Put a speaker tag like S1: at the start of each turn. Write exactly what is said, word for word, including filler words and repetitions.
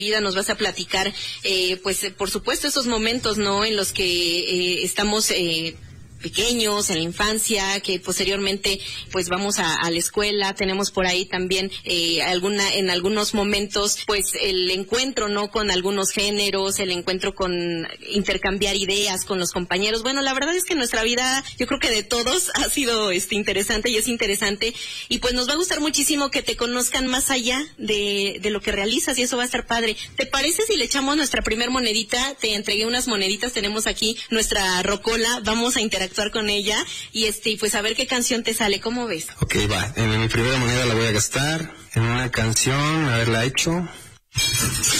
S1: vida nos vas a platicar, eh, pues por supuesto esos momentos, ¿no? En los que eh, estamos eh, pequeños, en la infancia, que posteriormente pues vamos a, a la escuela, tenemos por ahí también eh, alguna en algunos momentos pues el encuentro, ¿no? Con algunos géneros, el encuentro con intercambiar ideas con los compañeros. Bueno, la verdad es que nuestra vida, yo creo que de todos ha sido este interesante y es interesante, y pues nos va a gustar muchísimo que te conozcan más allá de, de lo que realizas, y eso va a estar padre. ¿Te parece si le echamos nuestra primer monedita? Te entregué unas moneditas, tenemos aquí nuestra rocola, vamos a interactuar con ella y este pues a ver qué canción te sale. ¿Cómo ves?
S2: Ok, va. En mi primera moneda la voy a gastar en una canción, haberla hecho.